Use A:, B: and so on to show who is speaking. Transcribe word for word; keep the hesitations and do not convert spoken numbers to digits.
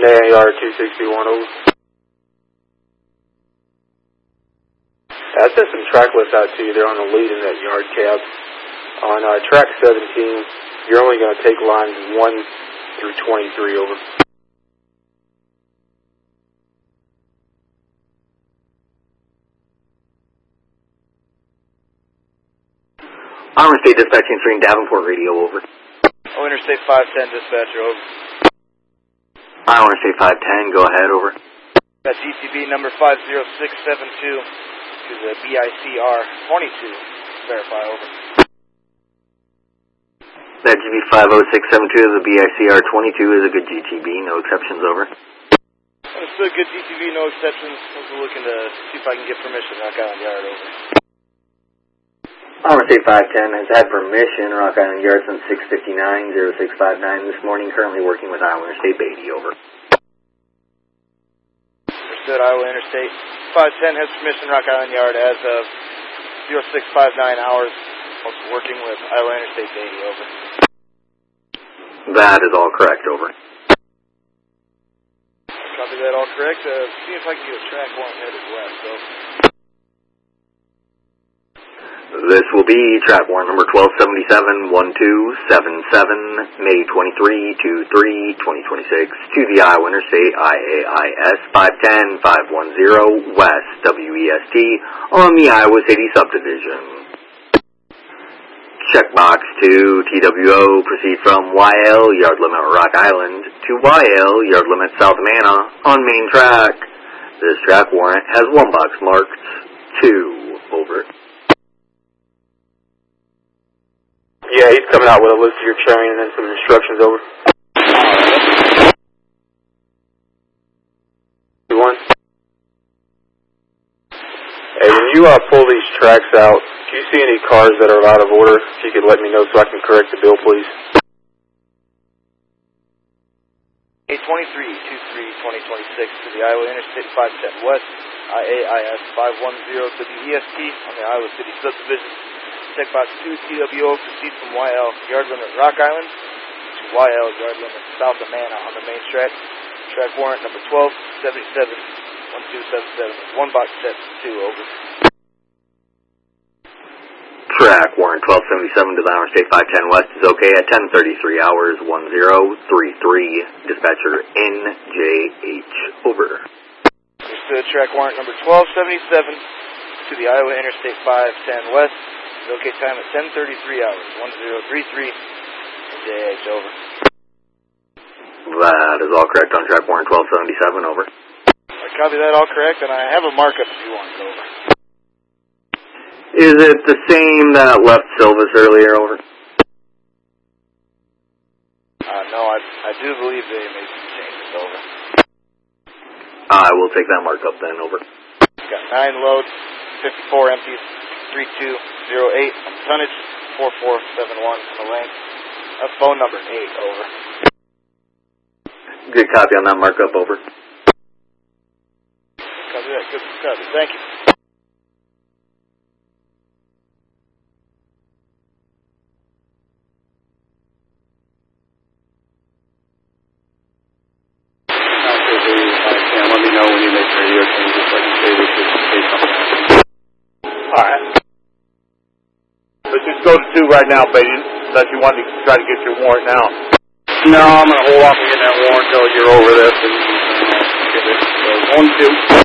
A: A R two sixty-one, over. I sent some track lists out to you. They're on the lead in that yard cab. On uh, track seventeen, you're only going to take lines one through twenty-three, over.
B: Iowa Interstate dispatching three in Davenport radio, over.
C: Iowa Interstate five ten dispatcher, over.
B: Iowa Interstate five ten, go ahead, over.
C: That's G T B number five zero six seven two to the B I C R twenty-two. Verify, over.
B: That G B five zero six seven two to the B I C R twenty-two is a good G T B, no exceptions, over.
C: Understood, good G T B, no exceptions. I'm looking to see if I can get permission. Rock Island Yard, over.
B: Iowa Interstate five ten has had permission, Rock Island Yard since six fifty-nine, oh six five nine this morning, currently working with Iowa Interstate Beatty, over.
C: Understood, Iowa Interstate five ten has permission, Rock Island Yard as of oh six five nine hours, also working with Iowa Interstate Beatty, over.
B: That is all correct, over.
C: Copy that, all correct. Uh, see if I can get a track one headed west, over.
B: This will be track warrant number twelve seventy-seven one two seven seven, May twenty-third, twenty-three, twenty twenty-six, to the Iowa Interstate I A I S five ten five ten West W E S T on the Iowa City subdivision. Checkbox two, T W O, proceed from Y L, yard limit Rock Island, to Y L, yard limit South Amana, on main track. This track warrant has one box marked two, over.
A: Yeah, he's coming out with a list of your train and then some instructions, over. One. Hey, when you uh, pull these tracks out, do you see any cars that are out of order? If you could let me know so I can correct the bill, please.
C: eight twenty-three two three twenty twenty-six to the Iowa Interstate five ten West, I A I S five ten to the E S T on the Iowa City subdivision. Checkbox two, T W O, proceed from Y L, yard limit Rock Island, to Y L, yard limit South Amana on the main track. Track warrant number twelve seventy-seven one two seven seven, one box set two, over.
B: Track warrant twelve seventy-seven to the Iowa State five ten West is okay at ten thirty-three hours, ten thirty-three. Dispatcher N J H, over.
C: Understood, track warrant number twelve seventy-seven to the Iowa Interstate five ten West. Okay, time at ten thirty-three hours, ten thirty-three, N J H, over.
B: That is all correct on track warrant twelve seventy-seven, over.
C: I copy that, all correct, and I have a markup if you want it, over.
B: Is it the same that left Silvis earlier, over?
C: Uh, no, I, I do believe they made some changes, over.
B: I will take that markup then, over.
C: Got nine loads, fifty-four empties, three two zero eight on the tonnage, four four seven one on the length. That's phone number eight, over.
B: Good copy on that markup, over.
C: Copy that, good copy. Thank you.
A: Let me know when you make radio changes, like you say, we should say something.
D: Alright. Let's just go to two right now, Beatty, unless you want to try to get your warrant now.
A: No, I'm going to hold off on getting that warrant until you're over this and uh, get it. So, one, two.